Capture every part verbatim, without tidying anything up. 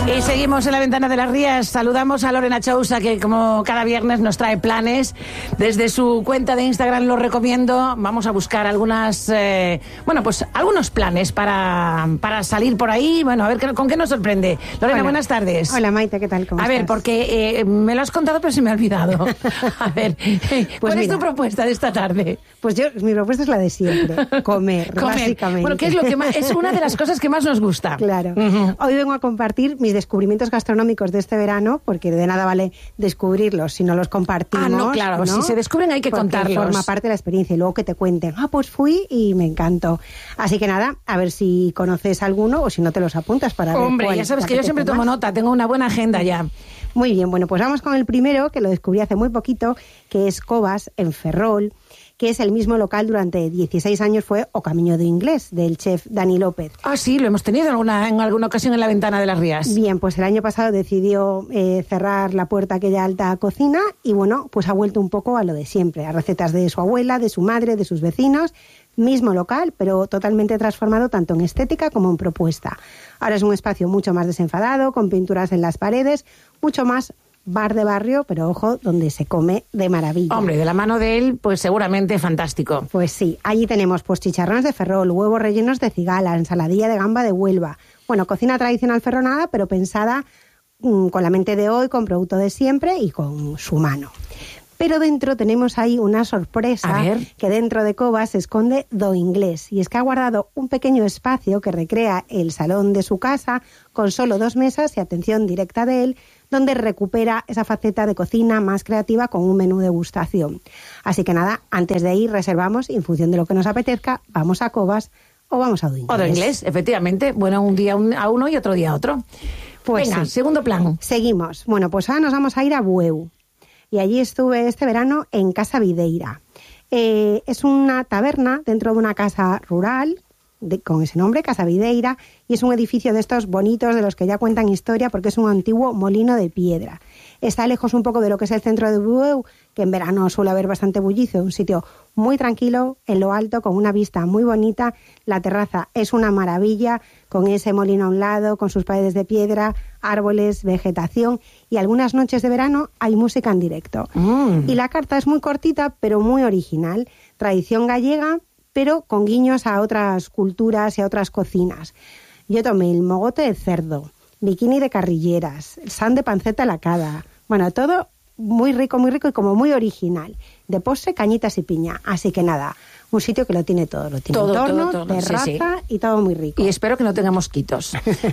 Y seguimos en la Ventana de las Rías. Saludamos a Lorena Chousa, que como cada viernes nos trae planes. Desde su cuenta de Instagram lo recomiendo. Vamos a buscar algunas, eh, bueno, pues algunos planes para, para salir por ahí. Bueno, a ver qué- con qué nos sorprende. Lorena, Hola. buenas tardes. Hola Maite, ¿qué tal? ¿Cómo A ver, estás? porque eh, me lo has contado, pero se me ha olvidado. A ver, ¿cuál es mira. tu propuesta de esta tarde? Pues yo, mi propuesta es la de siempre, comer, Comer. básicamente. Bueno, ¿qué es lo que más, es una de las cosas que más nos gusta? Claro. Ujú. Hoy vengo a compartir mis descubrimientos gastronómicos de este verano, porque de nada vale descubrirlos si no los compartimos. Ah, no, claro, si se descubren hay que Porque contarlos. forma parte de la experiencia y luego que te cuenten, ah, pues fui y me encantó. Así que nada, a ver si conoces alguno o si no te los apuntas para ver Hombre, cuál ya sabes que yo apetece siempre tomo más. nota, tengo una buena agenda ya. Muy bien, bueno, pues vamos con el primero, que lo descubrí hace muy poquito, que es Covas, en Ferrol, que es el mismo local durante dieciséis años, fue O Camiño do Inglés, del chef Dani López. Ah, sí, lo hemos tenido en alguna, en alguna ocasión en la Ventana de las Rías. Bien, pues el año pasado decidió eh, cerrar la puerta a aquella alta cocina y bueno, pues ha vuelto un poco a lo de siempre, a recetas de su abuela, de su madre, de sus vecinos, mismo local, pero totalmente transformado tanto en estética como en propuesta. Ahora es un espacio mucho más desenfadado, con pinturas en las paredes, mucho más bar de barrio, pero ojo, donde se come de maravilla. Hombre, de la mano de él, pues seguramente fantástico. Pues sí, allí tenemos pues chicharrones de Ferrol, huevos rellenos de cigala, ensaladilla de gamba de Huelva. Bueno, cocina tradicional ferronada, pero pensada mm, con la mente de hoy, con producto de siempre y con su mano. Pero dentro tenemos ahí una sorpresa, A ver. que dentro de Covas se esconde Do Inglés, y es que ha guardado un pequeño espacio que recrea el salón de su casa con solo dos mesas y atención directa de él, donde recupera esa faceta de cocina más creativa con un menú degustación. Así que nada, antes de ir reservamos y en función de lo que nos apetezca, vamos a Covas o vamos a Do Inglés. O de inglés, efectivamente. Bueno, un día un- a uno y otro día a otro. Pues Venga, sí. segundo plan. Seguimos. Bueno, pues ahora nos vamos a ir a Bueu. Y allí estuve este verano en Casa Videira. Eh, es una taberna dentro de una casa rural, de- con ese nombre, Casa Videira, y es un edificio de estos bonitos de los que ya cuentan historia porque es un antiguo molino de piedra. Está lejos un poco de lo que es el centro de Bueu, que en verano suele haber bastante bullicio, un sitio muy tranquilo, en lo alto, con una vista muy bonita. La terraza es una maravilla, con ese molino a un lado, con sus paredes de piedra, árboles, vegetación, y algunas noches de verano hay música en directo. Mm. Y la carta es muy cortita, pero muy original. Tradición gallega, pero con guiños a otras culturas y a otras cocinas. Yo tomé el mogote de cerdo, bikini de carrilleras, el san de panceta lacada. Bueno, todo muy rico, muy rico y como muy original. De postre, cañitas y piña. Así que nada, un sitio que lo tiene todo. Lo tiene Todo, entorno, todo, todo, sí, terraza sí. y todo muy rico. Y espero que no tenga mosquitos.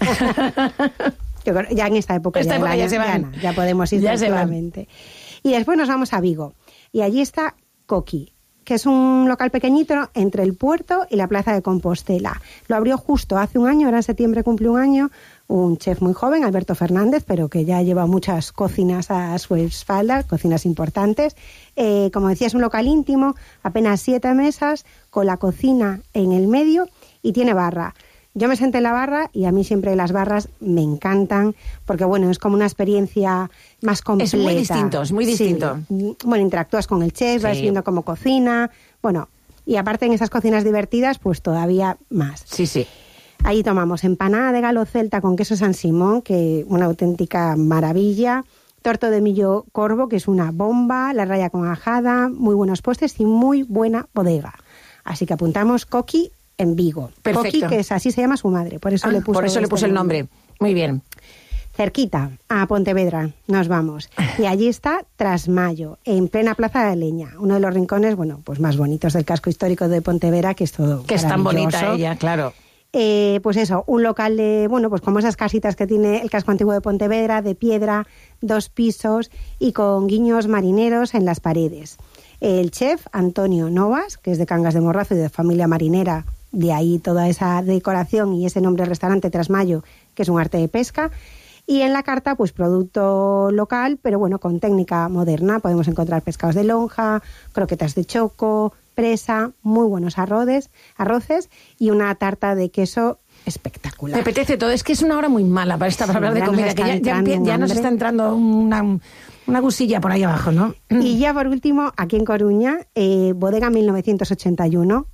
Yo creo- ya en esta época, Esta ya, del época ya año, se van. no, ya podemos ir Ya se van. tranquilamente. Y después nos vamos a Vigo. Y allí está Coqui, que es un local pequeñito entre el puerto y la plaza de Compostela. Lo abrió justo hace un año, ahora en septiembre cumplió un año, un chef muy joven, Alberto Fernández, pero que ya lleva muchas cocinas a su espalda, cocinas importantes. Eh, como decía, es un local íntimo, apenas siete mesas, con la cocina en el medio y tiene barra. Yo me senté en la barra y a mí siempre las barras me encantan porque, bueno, es como una experiencia más completa. Es muy distinto, es muy distinto. Sí. Bueno, interactúas con el chef, vas Sí. viendo cómo cocina, bueno, y aparte en esas cocinas divertidas, pues todavía más. Sí, sí. Ahí tomamos empanada de galo celta con queso San Simón, que una auténtica maravilla, torto de millo corvo, que es una bomba, la raya con ajada, muy buenos postres y muy buena bodega. Así que apuntamos Coqui en Vigo. Perfecto. Coqui, que es así se llama su madre, por eso Ah, le puso por eso le este puse el nombre. Muy bien. Cerquita, a Pontevedra, nos vamos. Y allí está Trasmayo, en plena Plaza de Leña, uno de los rincones, bueno, pues más bonitos del casco histórico de Pontevedra, que es todo Que es tan bonita maravilloso. ella, claro. Eh, pues eso, un local de, bueno, pues como esas casitas que tiene el casco antiguo de Pontevedra, de piedra, dos pisos y con guiños marineros en las paredes. El chef Antonio Novas, que es de Cangas de Morrazo y de familia marinera, de ahí toda esa decoración y ese nombre restaurante Trasmayo, que es un arte de pesca. Y en la carta, pues producto local, pero bueno, con técnica moderna. Podemos encontrar pescados de lonja, croquetas de choco, presa, muy buenos arroces, arroces y una tarta de queso espectacular. Me apetece todo. Es que es una hora muy mala para esta para hablar de ya nos comida, está que ya, ya, entrando empie- un ya nos hambre. está entrando una, una gusilla por ahí abajo, ¿no? Y ya por último, aquí en Coruña, eh, Bodega mil novecientos ochenta y uno,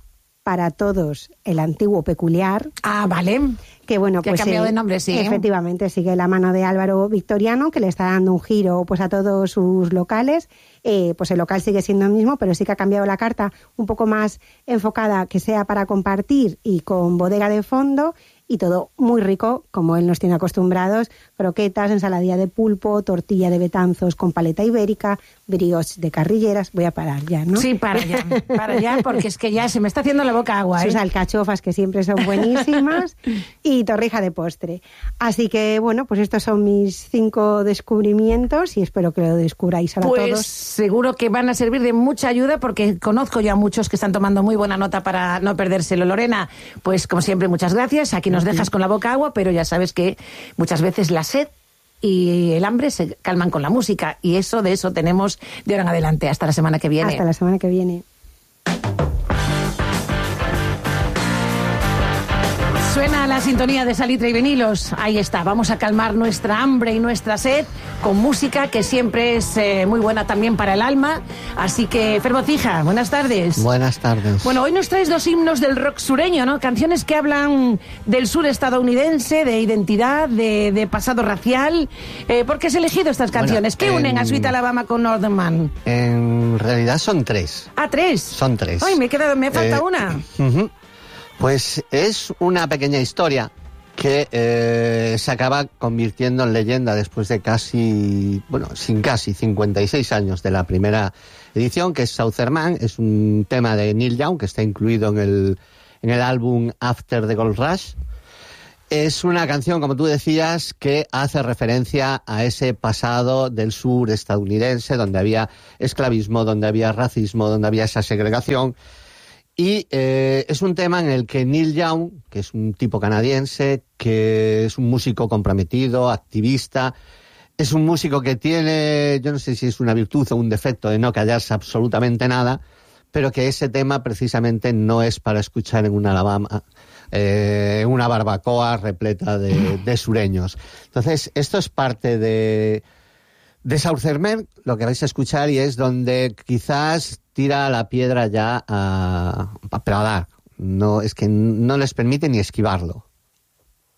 para todos el antiguo Peculiar. Ah, vale. Que bueno, que pues ha cambiado eh, de nombre, sí. Efectivamente, sigue la mano de Álvaro Victoriano, que le está dando un giro pues a todos sus locales. Eh, pues el local sigue siendo el mismo, pero sí que ha cambiado la carta un poco más enfocada, que sea para compartir y con bodega de fondo, y todo muy rico, como él nos tiene acostumbrados: croquetas, ensaladilla de pulpo, tortilla de betanzos con paleta ibérica, brioches de carrilleras. Voy a parar ya, ¿no? Sí, para ya, para ya, porque es que ya se me está haciendo la boca agua, ¿eh? Sus alcachofas, que siempre son buenísimas, y torrija de postre. Así que, bueno, pues estos son mis cinco descubrimientos y espero que lo descubráis ahora pues todos. Seguro que van a servir de mucha ayuda, porque conozco ya a muchos que están tomando muy buena nota para no perdérselo. Lorena, pues como siempre, muchas gracias. Aquí nos dejas con la boca agua, pero ya sabes que muchas veces la sed y el hambre se calman con la música, y eso de eso tenemos de ahora en adelante. Hasta la semana que viene. Hasta la semana que viene. Suena la sintonía de Salitre y Vinilos. Ahí está, vamos a calmar nuestra hambre y nuestra sed con música que siempre es eh, muy buena también para el alma. Así que, Fer Bocija, buenas tardes. Buenas tardes. Bueno, hoy nos traes dos himnos del rock sureño, ¿no? Canciones que hablan del sur estadounidense, de identidad, de, de pasado racial. Eh, ¿Por qué has elegido estas canciones? Bueno, ¿Qué unen en... a Sweet Alabama con Northern Man? En realidad son tres. Ah, tres. Son tres. Ay, me he quedado, me falta eh, una. Uh-huh. Pues es una pequeña historia que eh, se acaba convirtiendo en leyenda después de casi, bueno, sin casi cincuenta y seis años de la primera edición, que es Southern Man. Es un tema de Neil Young que está incluido en el, en el álbum After the Gold Rush. Es una canción, como tú decías, que hace referencia a ese pasado del sur estadounidense, donde había esclavismo, donde había racismo, donde había esa segregación. Y eh, es un tema en el que Neil Young, que es un tipo canadiense, que es un músico comprometido, activista, es un músico que tiene, yo no sé si es una virtud o un defecto de no callarse absolutamente nada, pero que ese tema precisamente no es para escuchar en una Alabama, eh, una barbacoa repleta de, de sureños. Entonces, esto es parte de... De Southern Man, lo que vais a escuchar, y es donde quizás tira la piedra ya a, a, a dar. No, es que no les permite ni esquivarlo.